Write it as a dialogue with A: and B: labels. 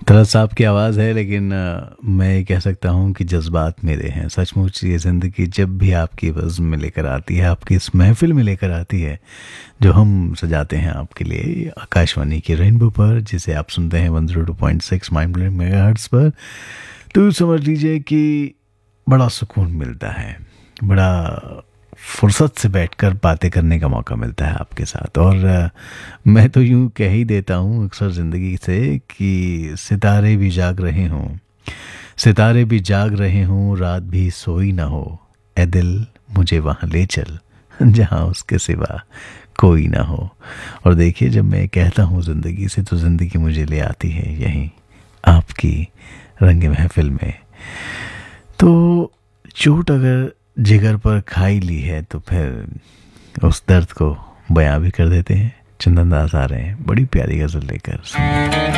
A: तरह साहब की आवाज़ है, लेकिन मैं ये कह सकता हूँ कि जज्बात मेरे हैं। सचमुच ये ज़िंदगी जब भी आपकी बज़्म में लेकर आती है, आपकी इस महफ़िल में लेकर आती है, जो हम सजाते हैं आपके लिए आकाशवाणी के रेनबो पर, जिसे आप सुनते हैं 102.6 माइंड ब्लोइंग मेगाहर्ट्ज़ पर, तो समझ लीजिए कि बड़ा सुकून मिलता है, बड़ा फुर्सत से बैठकर बातें करने का मौका मिलता है आपके साथ। और मैं तो यूं कह ही देता हूँ अक्सर ज़िंदगी से कि सितारे भी जाग रहे हों, सितारे भी जाग रहे हों, रात भी सोई ना हो, ए दिल मुझे वहाँ ले चल जहाँ उसके सिवा कोई ना हो। और देखिए, जब मैं कहता हूँ ज़िंदगी से, तो ज़िंदगी मुझे ले आती है यहीं आपकी रंग महफिल में। तो चोट अगर जिगर पर खाई ली है, तो फिर उस दर्द को बयां भी कर देते हैं। चंदन दास आ रहे हैं बड़ी प्यारी गज़ल लेकर।